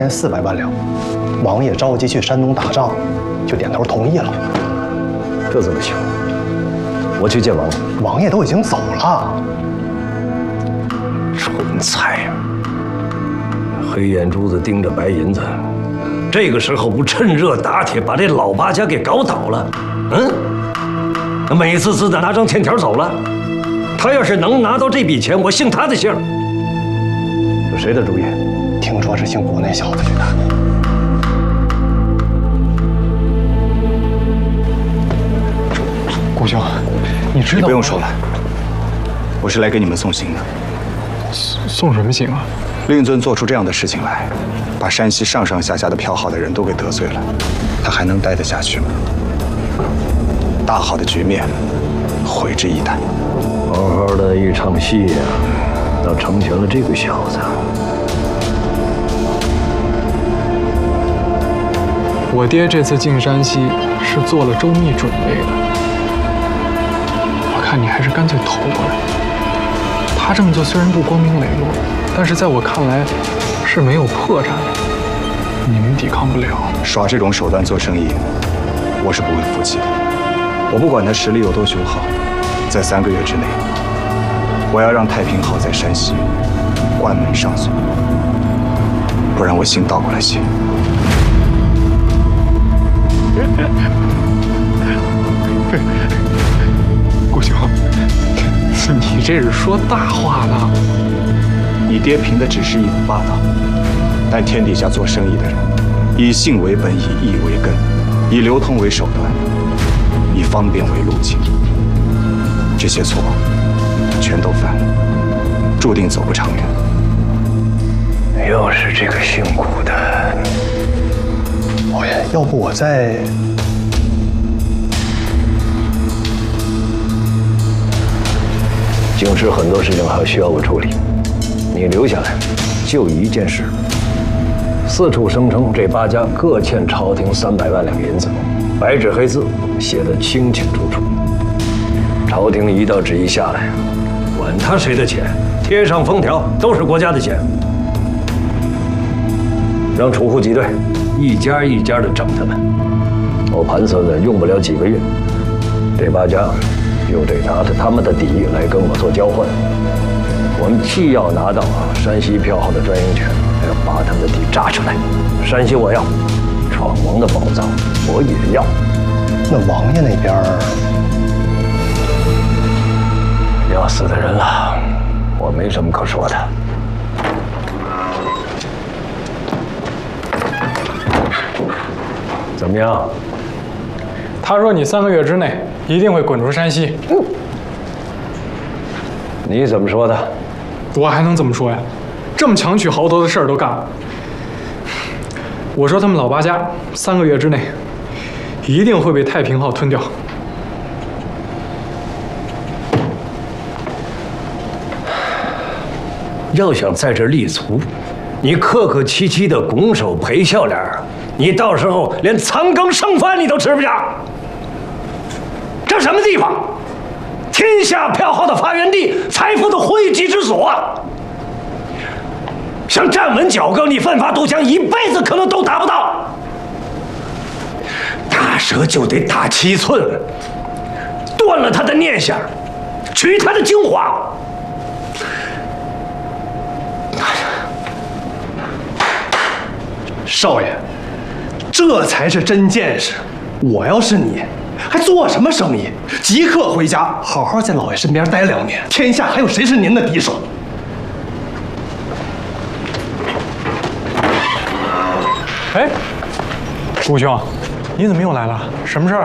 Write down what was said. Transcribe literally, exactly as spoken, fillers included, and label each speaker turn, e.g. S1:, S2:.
S1: 四百万两，王爷着急去山东打仗，就点头同意了。
S2: 这怎么行？我去见王爷。
S1: 王爷都已经走了。
S2: 蠢材呀！黑眼珠子盯着白银子，这个时候不趁热打铁，把这老八家给搞倒了？嗯？那美滋滋的拿张欠条走了。他要是能拿到这笔钱，我姓他的姓。有谁的主意？
S1: 听说是姓谷那小子去的。谷兄，你知道？
S3: 你不用说了，我是来给你们送行的。
S1: 送什么行啊？
S3: 令尊做出这样的事情来，把山西上上下下的票好的人都给得罪了，他还能待得下去吗？大好的局面，毁之一旦。
S2: 好好的一场戏呀、啊，倒成全了这个小子。
S4: 我爹这次进山西是做了周密准备的，我看你还是干脆投过来。他这么做虽然不光明磊落，但是在我看来是没有破绽的，你们抵抗不了。
S3: 耍这种手段做生意，我是不会服气的。我不管他实力有多雄厚，在三个月之内，我要让太平号在山西关门上锁，不然我心倒过来写。
S4: 谷兄，你这是说大话呢？
S3: 你爹凭的只是一股霸道，但天底下做生意的人，以信为本，以义为根，以流通为手段，以方便为路径，这些错全都犯了，注定走不长远。
S2: 又是这个姓谷的。
S1: 王爷，要不我再……
S2: 京师很多事情还需要我处理，你留下来，就一件事。四处声称这八家各欠朝廷三百万两银子，白纸黑字写得清清楚楚。朝廷一道旨意下来，管他谁的钱，贴上封条都是国家的钱。让储户集队。 一家一家的整他们，我盘算着用不了几个月，这八家就得拿着他们的底来跟我做交换。我们既要拿到山西票号的专营权，还要把他们的底炸出来。山西我要，闯王的宝藏我也要。
S1: 那王爷那边
S2: 要死的人了，我没什么可说的。 怎么样？
S4: 他说你三个月之内一定会滚出山西。嗯，
S2: 你怎么说的？
S4: 我还能怎么说呀？这么强取豪夺的事儿都干了。我说他们老八家三个月之内一定会被太平号吞掉。
S2: 要想在这立足，你客客气气的拱手赔笑脸。 你到时候连残羹剩饭你都吃不下，这什么地方？天下票号的发源地，财富的汇集之所。想站稳脚跟，你奋发图强，一辈子可能都达不到。打蛇就得打七寸，断了他的念想，取他的精华。
S1: 少爷。 这才是真见识！我要是你，还做什么生意？即刻回家，好好在老爷身边待两年。天下还有谁是您的敌手？
S4: 哎，谷兄，你怎么又来了？什么事儿？